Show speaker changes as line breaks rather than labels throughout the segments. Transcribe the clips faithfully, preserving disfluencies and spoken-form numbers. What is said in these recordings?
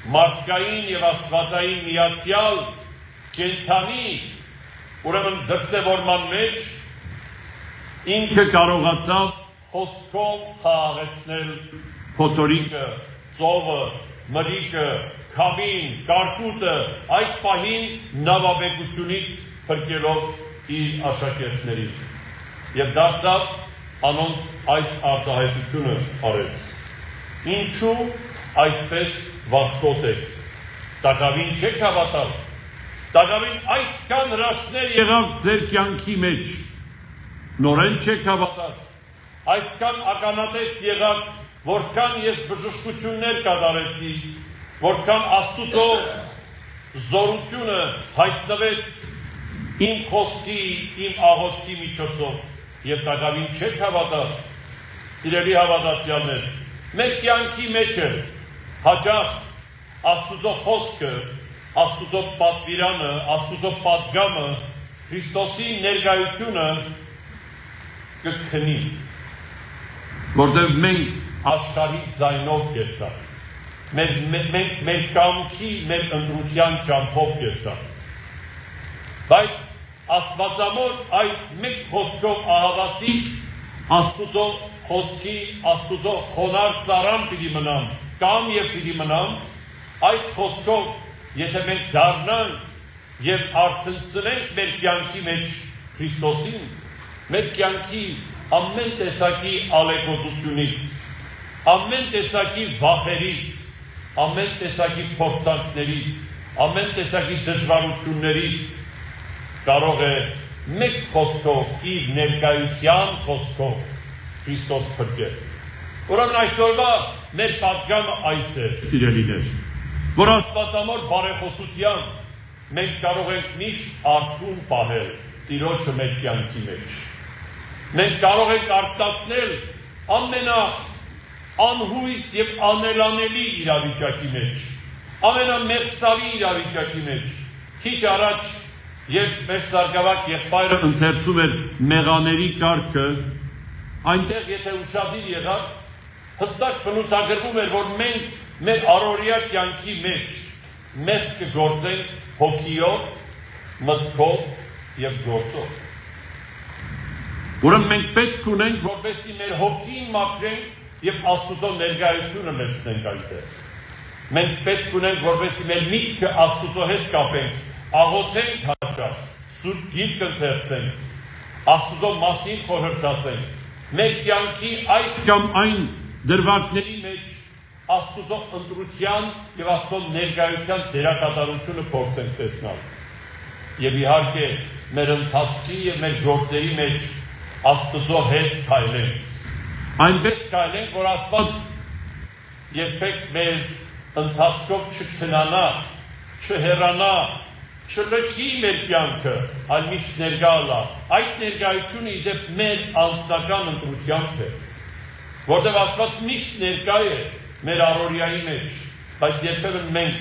մարդկային և աստվածային միացյալ կենդանի ուրեմն դրսևորման մեջ ինքը կարողացավ խոսքով խաղաղեցնել փոթորիկը, ծովը, մրրիկը, քամին, կարկուտը, այդ պահին նավաբեկությունից փրկելով իր աշակերտներին եւ դարձավ անոնց այս արտահայտությունը արեց։ Ինչու այսպես վախկոտ եք, տակավին չեք հավատալ, տակավին այսքան հրաշքներ եղավ ձեր կյանքի մեջ, նորեն չեք հավատալ, այսքան ականատես եղավ, որքան ես բժշկություններ կատարեցի, որքան Աստուծո զորությունը հայտնվեց իմ խոսքի, իմ աղոթքի միջոցով, եւ տակավին չեք հավատալ, սիրելի հավատացյալներ, մեր կյանքի մեջ է հաճախ Աստուծո խոսքը, Աստուծո պատվիրանը, Աստուծո պատգամը, Քրիստոսի ներկայությունը կքնի, որտեղ մենք աշխարհի ձայնով կերտանք, մենք մեր կամքի, մեր ընտրության ճամփով կերտանք, բայց Աստվածամոր այդ մեկ խոսքով ահավասիկ Աստուծո խոսքի, Աստուծո խոնարհ ծառան պիտի մնամ, կամ եւ պիտի մնամ, այս խոսքով, եթե մենք դառնանք եւ արթնցնենք մեր կյանքի մեջ Քրիստոսին, մեր կյանքի ամեն տեսակի ալեկոծությունից, ամեն տեսակի վախերից, ամեն տեսակի փորձանքներից, ամեն տեսակի դժվարություններից կարող է մեկ խոսքով իր ներկայության խոսքով Քրիստոս փրկել։ Ուրեմն այսօրվա մեր պատգամը այս է, սիրելիներ, որ Աստվածամոր բարեխոսությամբ մենք կարող ենք միշտ արթուն պահել Տիրոջը մեր կյանքի մեջ։ Մենք կարող ենք արտացնել ամենա անհույս եւ անելանելի իրավիճակի մեջ, ամենամեղսալի իրավիճակի մեջ։ Քիչ առաջ, երբ մեր սարգսակյան եղբայրը ընթերցում էր մեղաների կարգը, այնտեղ եթե ուշադիր եղաք, հստակ բնութագրվում էր, որ մենք մեր առօրյա կյանքի մեջ մեղք կգործենք հոգիով, մտքով եւ գործով։ Ուրեմն մենք պետք ունենք, որպեսզի մեր հոգին մաքրենք եւ Աստուծո ներկայությունը լցնենք այնտեղ։ Մենք պետք ունենք, որպեսզի մեր միտքը Աստուծո հետ կապենք, աղոթենք հաճախ, սուրբ գիրք ընթերցենք, Աստուծո մասին խորհրդացենք, մեր կյանքի այս կամ այն դրվագների մեջ Աստուծո ընտրության եւ Աստծո ներկայության դերակատարությունը փորձենք տեսնել։ Եվ իհարկե մեր ընթացքի եւ մեր գործերի մեջ Աստծո հետ քայլենք։ Այնպես քայլենք, որ Աստված երբեք մեզ ընթացքով չքնանա, չհեռանա, չլքի մեր կյանքը, այլ միշտ ներկա լա։ Այդ ներկայությունը իդեպ մեր անձնական ընտրությամբ է, որտեղ Աստված միշտ ներկա է մեր առօրյայի մեջ, բայց երբեմն մենք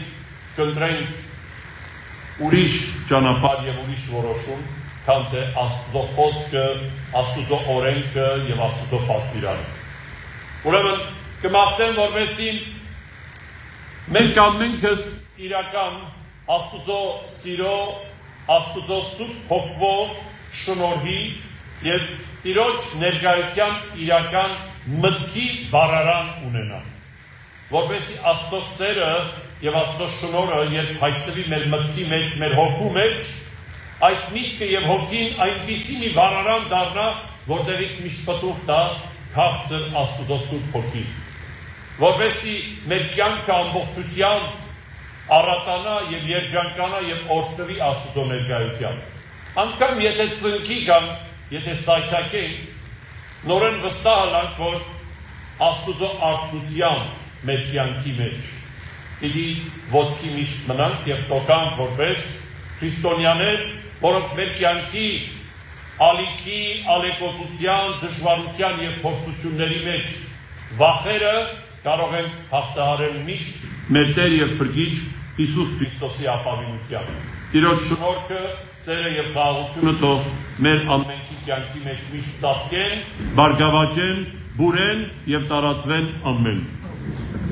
կընտրենք ուրիշ ճանապարհ եւ ուրիշ որոշում, քան թե Աստծո խոսքը, Աստծո օրենքը եւ Աստծո պատվիրանը։ Ուրեմն կմաղթեմ, որպեսզի մենք ամենքս իրական Աստծո սիրո, Աստծո սուրբ հոգվով շնորհի եւ Տիրոջ ներկայության իրական մտքի վառարան ունենանք, որպեսզի Աստծո սերը եւ Աստծո շնորհը երբ հայտնվի մեր մտքի մեջ, մեր հոգու մեջ, այդ միտքը եւ հոգին այնպիսի մի վառարան դառնա, որտեղից միշտ պտուղ տա քաղցր Աստծո սուրբ հոգի, որպեսզի մեր կյանքը ամբողջությամբ առատանա եւ երջանկանա եւ օրհնվի Աստծո ներկայությամբ։ Անկամ եթե ծնկի կամ եթե սայթաքենք, նորեն վստահ ալանք, որ Աստծո արթնությամբ մեր կյանքի մեջ պիտի ոտքի միշտ մնանք եւ տոկանք որպես քրիստոնյաներ, որոնք մեր կյանքի ալիքի, ալեկոծության, դժվարության եւ փորձությունների մեջ վախերը կարող ենք հաղթահարել միշտ մեր Տեր եւ Փրկիչ Հիսուս Քրիստոսի ապավինությամբ։ Տիրոջ շնորհքը, սերը եւ խաղաղությունը թող մեր ամենքի կյանքի մեջ միշտ ծաղկեն, բարգավաճեն, բուրեն եւ տարածվեն ամեն։